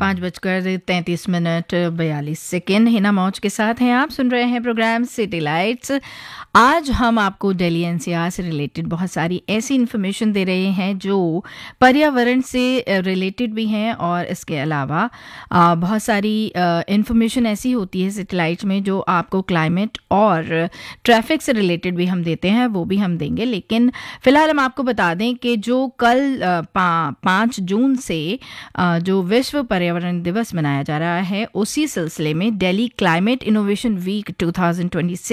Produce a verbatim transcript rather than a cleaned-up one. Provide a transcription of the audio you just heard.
पाँच बजकर तैंतीस मिनट बयालीस सेकेंड हिना मौज के साथ हैं। आप सुन रहे हैं प्रोग्राम सिटी लाइट्स। आज हम आपको दिल्ली एनसीआर से रिलेटेड बहुत सारी ऐसी इन्फॉर्मेशन दे रहे हैं जो पर्यावरण से रिलेटेड भी हैं, और इसके अलावा आ, बहुत सारी इन्फॉर्मेशन ऐसी होती है सिटी लाइट्स में जो आपको क्लाइमेट और ट्रैफिक से रिलेटेड भी हम देते हैं, वो भी हम देंगे। लेकिन फिलहाल हम आपको बता दें कि जो कल पा, पाँच जून से जो विश्व पर्यावरण दिवस मनाया जा रहा है, उसी सिलसिले में दिल्ली क्लाइमेट इनोवेशन वीक दो हज़ार छब्बीस